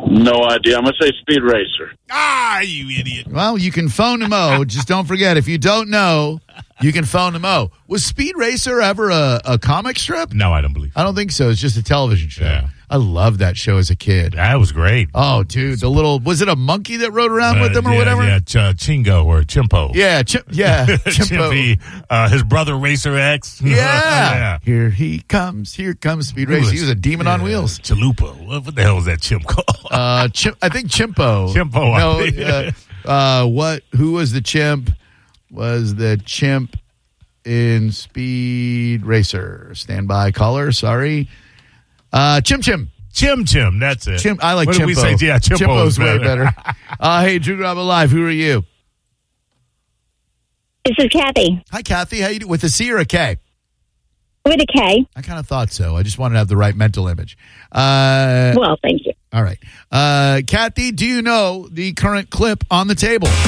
No idea. I'm going to say Speed Racer. Ah, you idiot. Well, you can phone Mo. Just don't forget, if you don't know, you can phone Mo. Was Speed Racer ever a comic strip? No, I don't believe so. I don't think so. It's just a television show. Yeah. I loved that show as a kid. That was great. Oh, dude, the little, was it a monkey that rode around with them or whatever? Yeah, Chingo or Chimpo. Yeah, Chimpo. Chimpy. His brother, Racer X. Yeah. Here comes Speed Racer. He was a demon on wheels. Chalupa. What the hell was that chimp called? I think Chimpo. Who was the chimp? Was the chimp in Speed Racer? Standby caller, sorry. Chim. That's it. I like what Chimpo. Did we say? Yeah, Chimpo's way better. Hey, Drew Garabo Live. Who are you? This is Kathy. Hi, Kathy. How you doing? With a C or a K? With a K. I kind of thought so. I just wanted to have the right mental image. Well, thank you. All right. Kathy, do you know the current clip on the table?